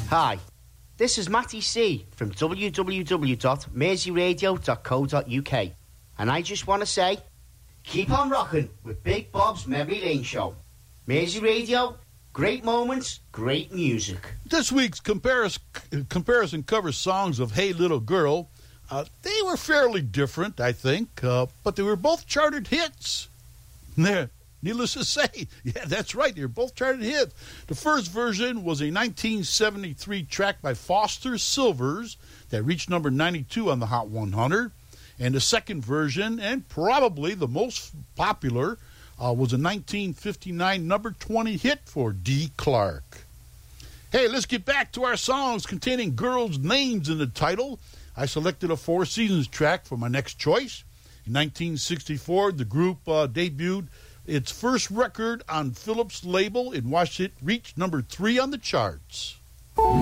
Hi, this is Matty C from www.merseyradio.co.uk, and I just want to say, keep on rocking with Big Bob's Memory Lane Show. Mersey Radio, great moments, great music. This week's comparison covers songs of Hey Little Girl. They were fairly different, I think, but they were both charted hits. Needless to say, yeah, that's right, they were both charted hits. The first version was a 1973 track by Foster Silvers that reached number 92 on the Hot 100. And the second version, and probably the most popular, was a 1959 number 20 hit for Dee Clark. Hey, let's get back to our songs containing girls' names in the title. I selected a Four Seasons track for my next choice. In 1964, the group debuted its first record on Philips' label and watched it reach number 3 on the charts.